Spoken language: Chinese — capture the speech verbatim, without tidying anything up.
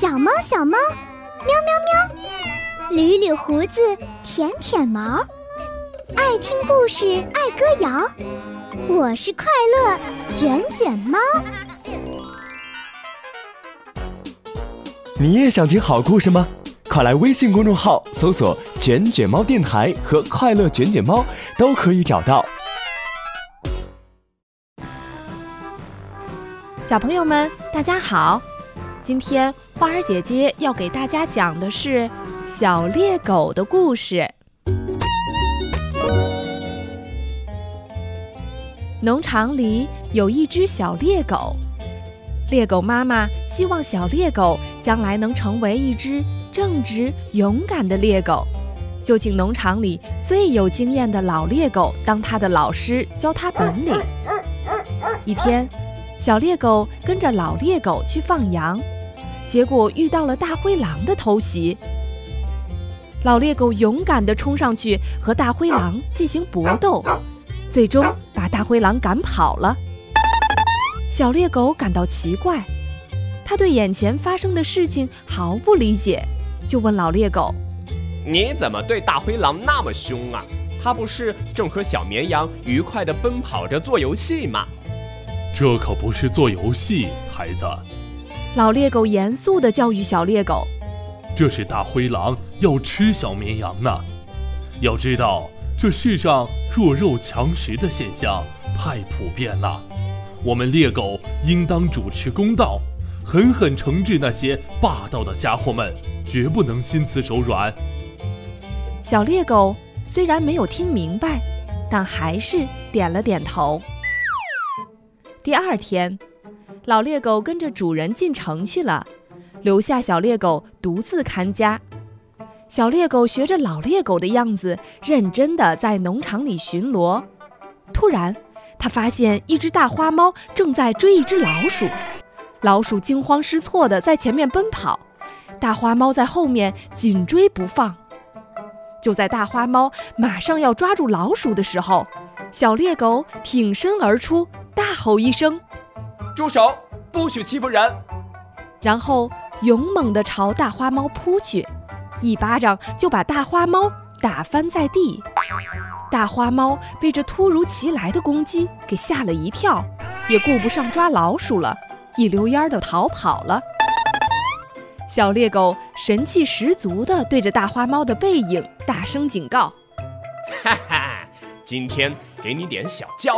小猫小猫，喵喵喵，捋捋胡子，舔舔毛，爱听故事，爱歌谣，我是快乐卷卷猫。 你也想听好故事吗？快来微信公众号搜索卷卷猫电台和快乐卷卷猫，都可以找到。 小朋友们大家好，今天花儿姐姐要给大家讲的是小猎狗的故事。农场里有一只小猎狗，猎狗妈妈希望小猎狗将来能成为一只正直勇敢的猎狗，就请农场里最有经验的老猎狗当它的老师，教它本领。一天，小猎狗跟着老猎狗去放羊，结果遇到了大灰狼的偷袭。老猎狗勇敢地冲上去和大灰狼进行搏斗，最终把大灰狼赶跑了。小猎狗感到奇怪，他对眼前发生的事情毫不理解，就问老猎狗： 你怎么对大灰狼那么凶啊？他不是正和小绵羊愉快地奔跑着做游戏吗？ 这可不是做游戏，孩子。 老猎狗严肃地教育小猎狗： 这是大灰狼要吃小绵羊呢。要知道，这世上弱肉强食的现象太普遍了，我们猎狗应当主持公道，狠狠惩治那些霸道的家伙们，绝不能心慈手软。 小猎狗虽然没有听明白，但还是点了点头。第二天，老猎狗跟着主人进城去了，留下小猎狗独自看家。小猎狗学着老猎狗的样子，认真地在农场里巡逻。突然，他发现一只大花猫正在追一只老鼠，老鼠惊慌失措地在前面奔跑，大花猫在后面紧追不放。就在大花猫马上要抓住老鼠的时候，小猎狗挺身而出，大吼一声： 住手，不许欺负人！ 然后勇猛地朝大花猫扑去，一巴掌就把大花猫打翻在地。大花猫被这突如其来的攻击给吓了一跳，也顾不上抓老鼠了，一溜烟地逃跑了。小猎狗神气十足地对着大花猫的背影大声警告： 哈哈，今天给你点小教